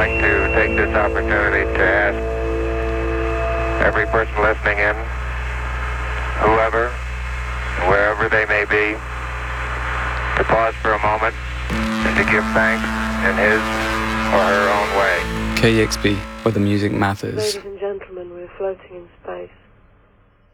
like to take this opportunity to ask every person listening in, whoever, wherever they may be, to pause for a moment and to give thanks in his or her own way. KEXP, where the music matters. Ladies and gentlemen, we're floating